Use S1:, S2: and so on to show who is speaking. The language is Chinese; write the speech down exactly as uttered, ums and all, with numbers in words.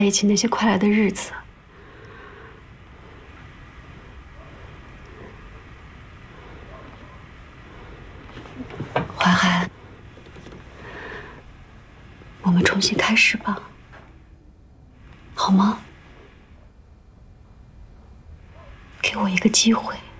S1: 在一起那些快乐的日子。淮海，我们重新开始吧，好吗？给我一个机会。